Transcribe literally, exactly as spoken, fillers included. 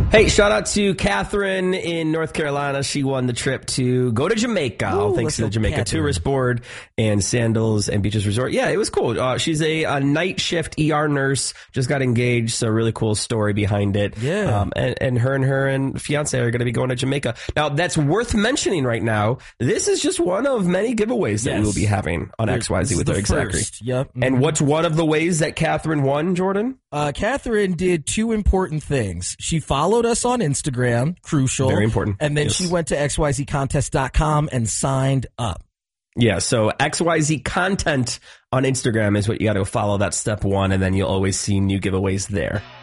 Hey, shout out to Catherine in North Carolina. She won the trip to go to Jamaica, Ooh, all thanks to the Jamaica Catherine. Tourist Board and Sandals and Beaches Resort. Yeah, it was cool. Uh, she's a, a night shift E R nurse, just got engaged, so really cool story behind it. Yeah. Um, and, and her and her and fiance are going to be going to Jamaica. Now, that's worth mentioning right now. This is just one of many giveaways that Yes. we will be having on This X Y Z is with the her. Exactly. first. Yep. And what's one of the ways that Catherine won, Jordan? Uh, Catherine did two important things. She followed us on Instagram, crucial. Very important. And then Yes. she went to X Y Z contest dot com and signed up. Yeah, so X Y Z content on Instagram is what you got to follow. That's step one, and then you'll always see new giveaways there.